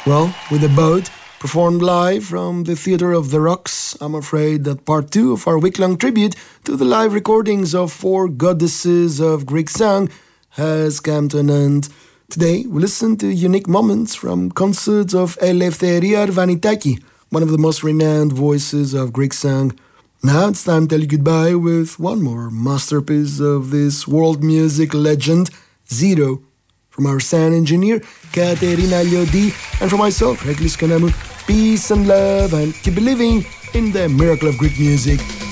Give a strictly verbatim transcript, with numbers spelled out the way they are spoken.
Well, with a boat, performed live from the Theatre of the Rocks, I'm afraid that part two of our week-long tribute to the live recordings of four goddesses of Greek song has come to an end. Today, we listen to unique moments from concerts of Eleftheria Arvanitaki, one of the most renowned voices of Greek song. Now it's time to tell you goodbye with one more masterpiece of this world music legend, Zero. From our sound engineer, Katerina Liodi, and from myself, Reklis Kanamu, peace and love, and keep believing in the miracle of Greek music.